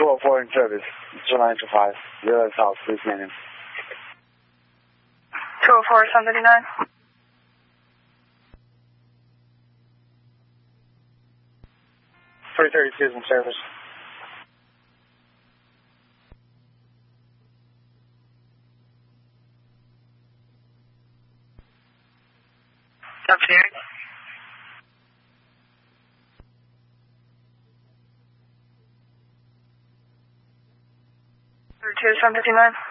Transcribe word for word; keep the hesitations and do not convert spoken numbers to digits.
two oh four in service. two nine two five. zero South, please name him. two oh four, seven thirty-nine. three thirty-two is in service. Upstairs. two seven fifty-nine.